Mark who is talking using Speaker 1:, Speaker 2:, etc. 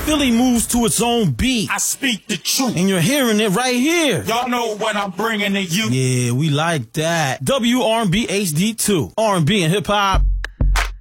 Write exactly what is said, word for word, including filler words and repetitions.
Speaker 1: Philly moves to its own beat.
Speaker 2: I speak the truth.
Speaker 1: And you're hearing it right here.
Speaker 2: Y'all know what I'm bringing to you.
Speaker 1: Yeah, we like that. W R and B H D two. R and B and hip hop.